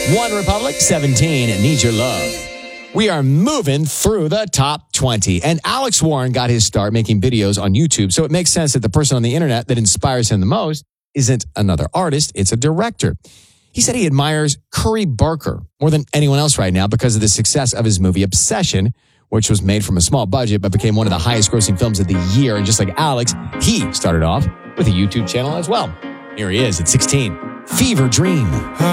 One Republic, 17, Need Your Love. We are moving through the top 20. And Alex Warren got his start making videos on YouTube, so it makes sense that the person on the internet that inspires him the most isn't another artist, it's a director. He said he admires Curry Barker more than anyone else right now because of the success of his movie Obsession, which was made from a small budget but became one of the highest grossing films of the year. And just like Alex, he started off with a YouTube channel as well. Here he is at 16. Fever Dream.